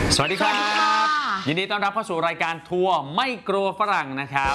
สวัสดีครับยินดีต้อนรับเข้าสู่รายการทัวร์ไม่กลัวฝรั่งนะครับ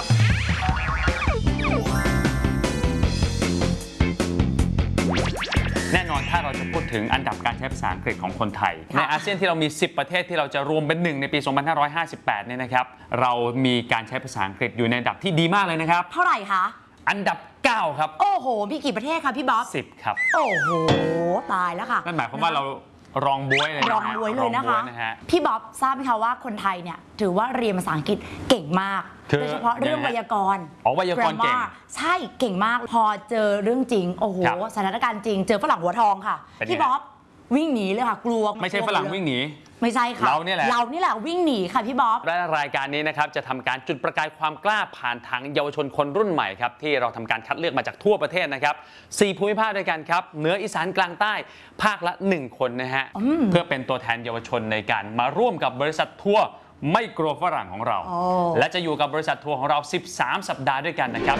แน่นอนถ้าเราจะพูดถึงอันดับการใช้ภาษาอังกฤษของคนไทยในอาเซียนที่เรามี10ประเทศที่เราจะรวมเป็นหนึ่งในปี 2558 เนี่ยนะครับเรามีการใช้ภาษาอังกฤษอยู่ในอันดับที่ดีมากเลยนะครับเท่าไหร่คะอันดับ9ครับโอ้โหมีกี่ประเทศคะพี่บ๊อบ 10ครับโอ้โหตายแล้วค่ะนั่นหมายความว่าเรารองบ๊วยเลยนะรองบ๊วยเลยนะคะพี่บ๊อบทราบไหมคะว่าคนไทยเนี่ยถือว่าเรียนภาษาอังกฤษเก่งมากโดยเฉพาะเรื่องไวยากรณ์ไวยากรณ์เก่งใช่เก่งมากพอเจอเรื่องจริงโอ้โหสถานการณ์จริงเจอฝรั่งหัวทองค่ะพี่บ๊อบวิ่งหนีเลยค่ะกลัวไม่ใช่ฝรั่งวิ่งหนีไม่ใช่ค่ะเรานี่แหละวิ่งหนีค่ะพี่บ๊อบและรายการนี้นะครับจะทำการจุดประกายความกล้าผ่านทางเยาวชนคนรุ่นใหม่ครับที่เราทำการคัดเลือกมาจากทั่วประเทศนะครับ4ภูมิภาคด้วยกันครับเหนืออีสานกลางใต้ภาคละ1คนนะฮะเพื่อเป็นตัวแทนเยาวชนในการมาร่วมกับบริษัททัวร์ไม่กลัวฝรั่งของเราและจะอยู่กับบริษัททัวร์ของเรา13สัปดาห์ด้วยกันนะครับ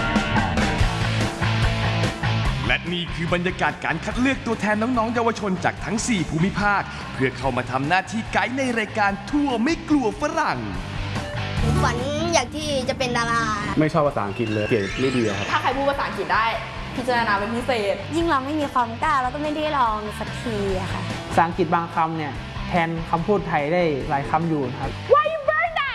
และนี่คือบรรยากาศการคัดเลือกตัวแทนน้องๆเยาวชนจากทั้ง4ภูมิภาคเพื่อเข้ามาทำหน้าที่ไกด์ในรายการทัวร์ไม่กลัวฝรั่งผมฝันอยากที่จะเป็นดาราไม่ชอบภาษาอังกฤษเลยเกรดไม่ดีครับถ้าใครพูดภาษาอังกฤษได้พิจารณาเป็นพิเศษยิ่งเราไม่มีความกล้าเราก็ไม่ได้ลองสักทีอะค่ะภาษาอังกฤษบางคำเนี่ยแทนคำพูดไทยได้หลายคำอยู่ครับ Why you burn that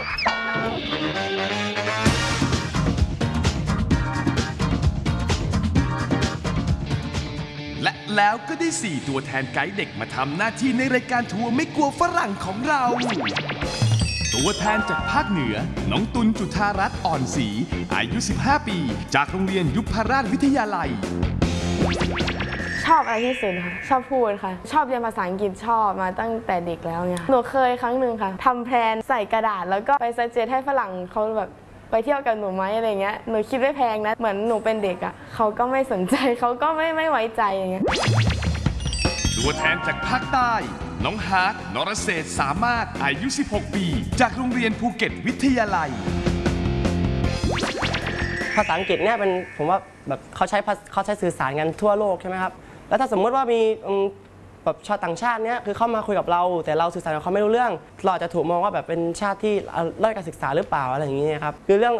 และแล้วก็ได้4ตัวแทนไกด์เด็กมาทำหน้าที่ในรายการทัวร์ไม่กลัวฝรั่งของเราตัวแทนจากภาคเหนือน้องตุลจุธารัตน์อ่อนศรีอายุ15ปีจากโรงเรียนยุพราชวิทยาลัยชอบอะไรที่สุดค่ะชอบพูดค่ะชอบเรียนภาษาอังกฤษชอบมาตั้งแต่เด็กแล้วเนี่ยหนูเคยครั้งหนึ่งค่ะทำแพลนใส่กระดาษแล้วก็ไปซัจเจตให้ฝรั่งเขาแบบไปเที่ยวกับหนูไหมอะไรเงี้ยหนูคิดไม่แพงนะเหมือนหนูเป็นเด็กอ่ะเขาก็ไม่สนใจเขาก็ไม่ไว้ใจอย่างเงี้ยตัวแทนจากภาคใต้น้องฮาร์ดนรเศรษฐ์สามารถอายุ16ปีจากโรงเรียนภูเก็ตวิทยาลัยภาษาอังกฤษเนี่ยเป็นผมว่าแบบเขาใช้สื่อสารกันทั่วโลกใช่ไหมครับแล้วถ้าสมมติว่ามีแบบชาวต่างชาติเนี่ยคือเข้ามาคุยกับเราแต่เราสื่อสารกับเขาไม่รู้เรื่องเราจะถูกมองว่าแบบเป็นชาติที่ด้อยการศึกษาหรือเปล่าอะไรอย่างเงี้ยครับคือเรื่อง